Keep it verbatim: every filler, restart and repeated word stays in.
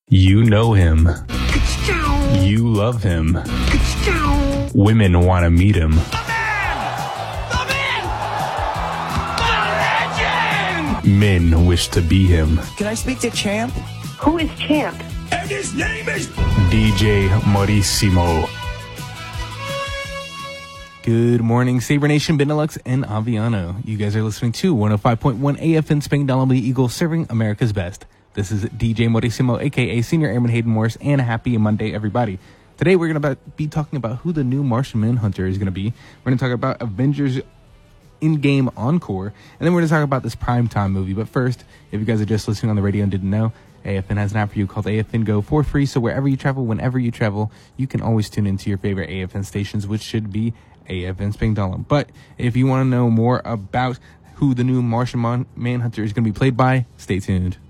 You know him. You love him. Women want to meet him. The man! The man! The legend! Men wish to be him. Can I speak to Champ? Who is Champ? And his name is... D J Maurissimo. Good morning, Sabre Nation, Benelux, and Aviano. You guys are listening to one oh five point one A F N Spain Dolomity Eagle, serving America's best. This is D J Maurissimo, a k a. Senior Airman Hayden Morris, and happy Monday, everybody. Today, we're going to be talking about who the new Martian Manhunter is going to be. We're going to talk about Avengers in-game Encore, and then we're going to talk about this primetime movie. But first, if you guys are just listening on the radio and didn't know, A F N has an app for you called A F N Go for free, so wherever you travel, whenever you travel, you can always tune into your favorite A F N stations, which should be A F N Spain Dolom. But if you want to know more about who the new Martian Man- Manhunter is going to be played by, stay tuned.